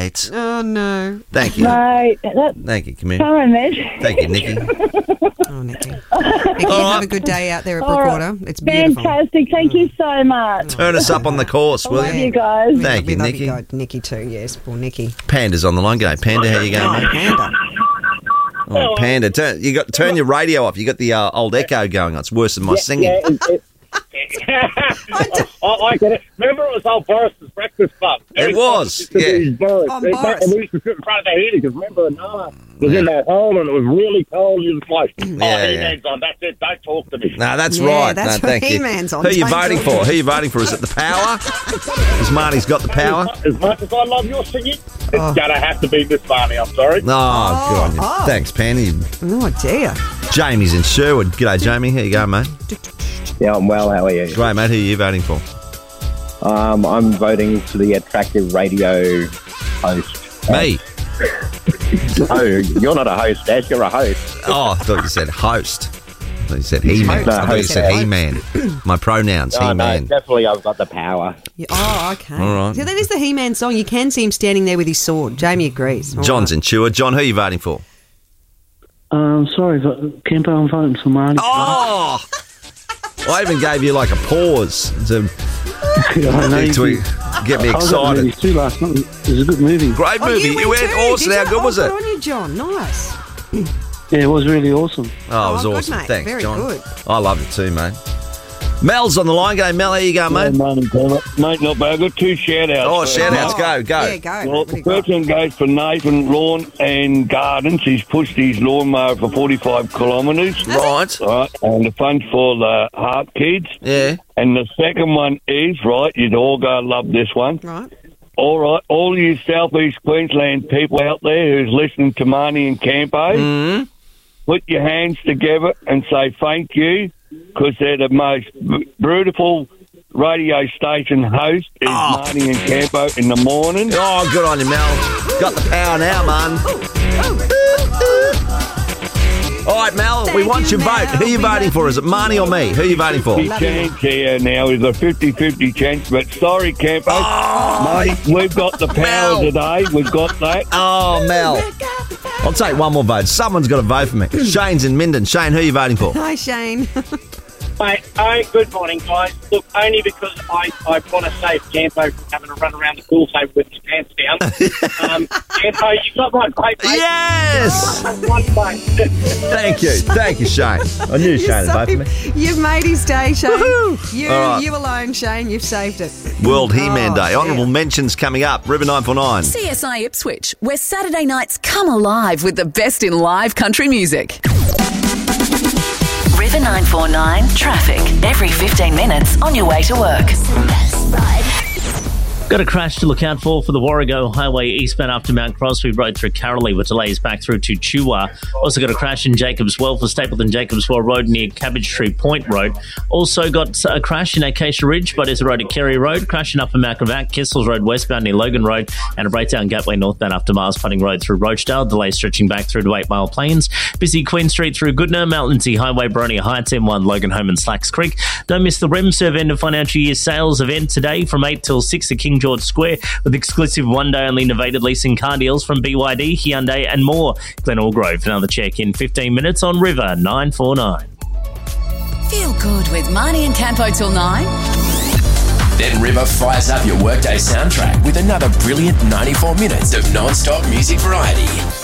mate. Oh, no. Thank you. Mate, Thank you, come here. come on, man. Thank you, Nikki. Oh, Nikki. Nikki, have a good day out there at All right. Brookwater. It's beautiful. Fantastic. Thank you so much. Turn us up on the course, will Love you? you guys. Thank We you, love Nikki. God. Nikki too, yes. Poor Nikki. Panda's on the line. G'day, Panda. How you going, mate? Panda. Oh, Panda, turn your radio off. You got the old echo going on. It's worse than my singing. I get it. Remember, it was old Boris's Breakfast Club. It was, yeah. Boris. Boris. And we used to sit in front of the heater because remember, Noah was in that home and it was really cold. He was like, He-Man's on. That's it. Don't talk to me. No, that's Yeah, right. that's no, what thank you. He-Man's on. Who are you Don't voting talk for? to Who are you voting for? Is it the Power? Because Marnie's got the power. As much as I love your singing, it's going to have to be Miss Barney. I'm sorry. Oh, good on you. oh. Thanks, Panda. Oh, dear. Jamie's in Sherwood. G'day, Jamie. How you going, mate? Yeah, I'm well. How are you? Great, mate. Who are you voting for? I'm voting for the attractive radio host. Me. No, you're not a host, Ash. You're a host. Oh, I thought you said host. I thought you said He-Man. No, I thought you host. said He-Man. My pronouns, Oh, no, He-Man. definitely I've got the power. Yeah, oh, okay. All right. So that is the He-Man song. You can see him standing there with his sword. Jamie agrees. All John's right. in Chua. John, who are you voting for? Sorry, but Kempo, I'm voting for Marnie. Oh! I even gave you like a pause to I know you- get me I was at the movies excited. too last night. It was a good movie. Great Oh, movie. you You went went too, awesome. did How you? good was Oh, it? good on you, John. Nice. Yeah, it was really awesome. Oh, it was Oh, good, awesome. mate. Thanks, Very John. good. I loved it too, mate. Mel's on the line. G'day, Mel. How you going, mate? Mate, not bad. I've got two shout-outs. Oh, shout-outs. Go. Yeah, go. Well, What the do you got? first one goes for Nathan Lawn and Gardens. He's pushed his lawnmower for 45 kilometres. Right. Right, and the fun's for the Heart Kids. Yeah. And the second one is, right, you'd all go love this one. Right. All right, all you South East Queensland people out there who's listening to Marnie and Campo, put your hands together and say thank you, because they're the most beautiful radio station host is Marnie and Campo in the morning. Oh, good on you, Mel. Got the power now, man. All right, Mel, we want your vote. Who are you voting for? Is it Marnie or me? Who are you voting for? The chance here now is a 50-50 chance, but sorry, Campo. Mate, we've got the power Mel. today. We've got that. Oh, Mel. I'll take one more vote. Someone's got to vote for me. Shane's in Minden. Shane, who are you voting for? Hi, Shane. Mate, good morning, guys. Look, only because I want to save Campo from having to run around the pool table with his pants down. Campo, you got my vote, mate. Yes! One vote. Thank you, Shane. I knew Shane would vote for me. You've made his day, Shane. Woohoo! All right. You alone, Shane. You've saved it. World He-Man Day. yeah. Honourable mentions coming up. River 949. CSI Ipswich, where Saturday nights come alive with the best in live country music. River 949 traffic every 15 minutes on your way to work. Got a crash to look out for the Warrego Highway eastbound after Mount Crosby Road through Carrolly with delays back through to Chua. Also got a crash in Jacobs Well for Stapleton Jacobs Well Road near Cabbage Tree Point Road. Also got a crash in Acacia Ridge, but is a road at Kerry Road. Crash in Upper Macravac, Kissels Road westbound near Logan Road, and a breakdown Gateway northbound after Mars Putting Road through Rochdale. Delays stretching back through to 8 Mile Plains. Busy Queen Street through Goodna, Mountansea Highway, Boronia Heights, M1, Logan Home and Slacks Creek. Don't miss the RemServe end of financial year sales event today from 8 till 6 at King George Square, with exclusive one-day-only novated leasing car deals from BYD, Hyundai and more. Glen Allgrove, another check in 15 minutes on River 949. Feel good with Marnie and Campo till 9. Then River fires up your workday soundtrack with another brilliant 94 minutes of non-stop music variety.